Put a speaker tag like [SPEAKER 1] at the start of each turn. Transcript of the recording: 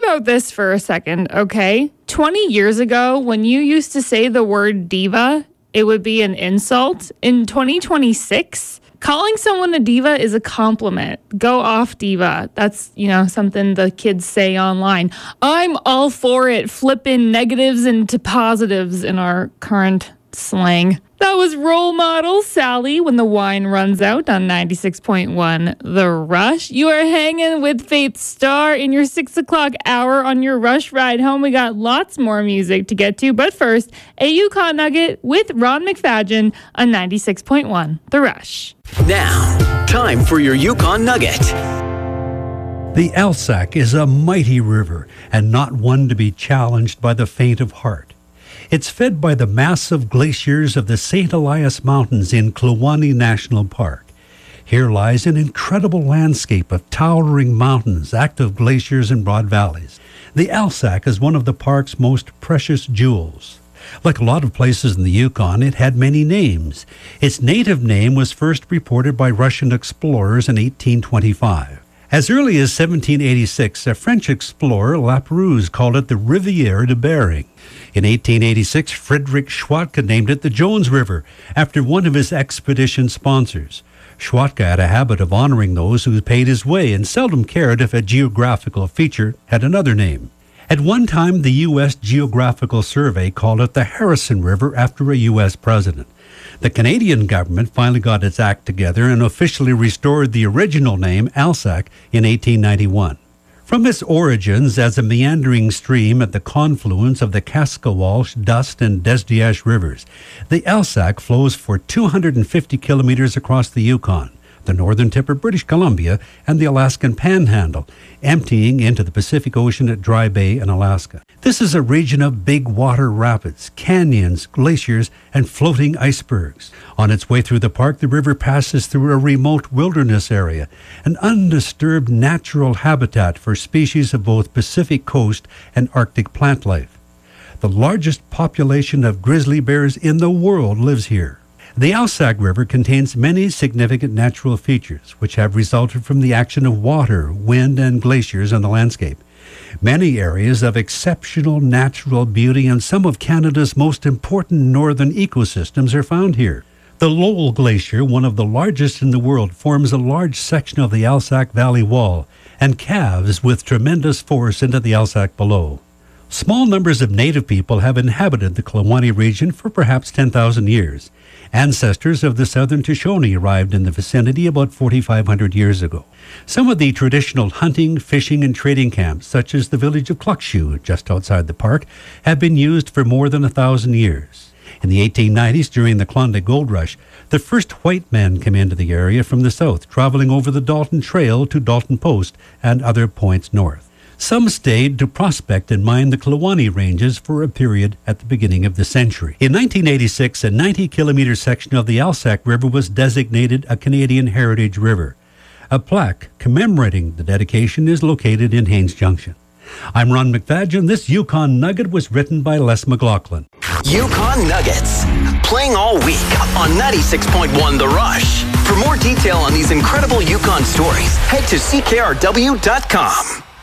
[SPEAKER 1] about this for a second, okay? 20 years ago, when you used to say the word diva, it would be an insult. In 2026, calling someone a diva is a compliment. Go off, diva. That's, something the kids say online. I'm all for it, flipping negatives into positives in our current slang. That was role model Sally when the wine runs out on 96.1 The Rush. You are hanging with Faith Starr in your 6 o'clock hour on your Rush ride home. We got lots more music to get to, but first, a Yukon Nugget with Ron McFadgen on 96.1 The Rush.
[SPEAKER 2] Now, time for your Yukon Nugget.
[SPEAKER 3] The Alsac is a mighty river and not one to be challenged by the faint of heart. It's fed by the massive glaciers of the St. Elias Mountains in Kluane National Park. Here lies an incredible landscape of towering mountains, active glaciers, and broad valleys. The Alsac is one of the park's most precious jewels. Like a lot of places in the Yukon, it had many names. Its native name was first reported by Russian explorers in 1825. As early as 1786, a French explorer, Lapérouse, called it the Rivière de Bering. In 1886, Frederick Schwatka named it the Jones River, after one of his expedition sponsors. Schwatka had a habit of honoring those who paid his way and seldom cared if a geographical feature had another name. At one time, the U.S. Geographical Survey called it the Harrison River after a U.S. president. The Canadian government finally got its act together and officially restored the original name, Alsac, in 1891. From its origins as a meandering stream at the confluence of the Kaskawalsh, Dust, and Desdiash rivers, the Alsac flows for 250 kilometers across the Yukon, the northern tip of British Columbia, and the Alaskan Panhandle, emptying into the Pacific Ocean at Dry Bay in Alaska. This is a region of big water rapids, canyons, glaciers, and floating icebergs. On its way through the park, the river passes through a remote wilderness area, an undisturbed natural habitat for species of both Pacific coast and Arctic plant life. The largest population of grizzly bears in the world lives here. The Alsac River contains many significant natural features, which have resulted from the action of water, wind, and glaciers on the landscape. Many areas of exceptional natural beauty and some of Canada's most important northern ecosystems are found here. The Lowell Glacier, one of the largest in the world, forms a large section of the Alsac Valley Wall and calves with tremendous force into the Alsac below. Small numbers of native people have inhabited the Kluane region for perhaps 10,000 years. Ancestors of the southern Shoshone arrived in the vicinity about 4,500 years ago. Some of the traditional hunting, fishing, and trading camps, such as the village of Cluckshoe, just outside the park, have been used for more than 1,000 years. In the 1890s, during the Klondike Gold Rush, the first white men came into the area from the south, traveling over the Dalton Trail to Dalton Post and other points north. Some stayed to prospect and mine the Kluane Ranges for a period at the beginning of the century. In 1986, a 90-kilometer section of the Alsac River was designated a Canadian Heritage River. A plaque commemorating the dedication is located in Haines Junction. I'm Ron McFadgen. This Yukon Nugget was written by Les McLaughlin.
[SPEAKER 2] Yukon Nuggets, playing all week on 96.1 The Rush. For more detail on these incredible Yukon stories, head to ckrw.com.